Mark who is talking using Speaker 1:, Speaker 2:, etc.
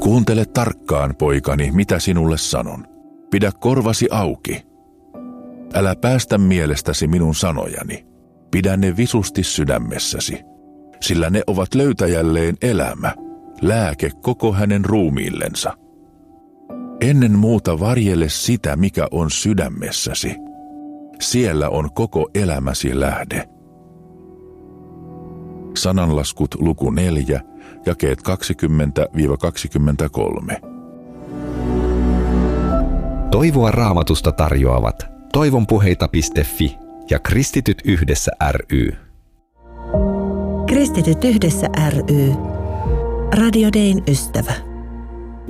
Speaker 1: Kuuntele tarkkaan, poikani, mitä sinulle sanon. Pidä korvasi auki. Älä päästä mielestäsi minun sanojani. Pidä ne visusti sydämessäsi, sillä ne ovat löytäjälleen elämä, lääke koko hänen ruumiillensa. Ennen muuta varjele sitä, mikä on sydämessäsi. Siellä on koko elämäsi lähde. Sananlaskut luku 4, jakeet 20-23.
Speaker 2: Toivoa Raamatusta tarjoavat toivonpuheita.fi ja Kristityt yhdessä ry.
Speaker 3: Kristityt yhdessä ry. Radio Dayn ystävä.